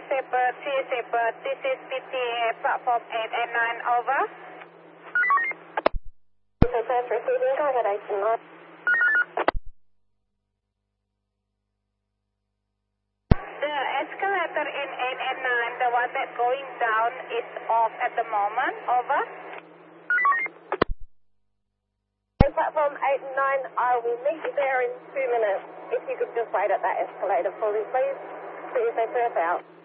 Shepherd, this is PTA platform 8 and 9, over. First receiving, go ahead, 8 and 9. The escalator in 8 and 9, the one that's going down, is off at the moment, over. Platform 8 and 9, I will meet you there in 2 minutes. If you could just wait at that escalator for me, please. See if they surf out.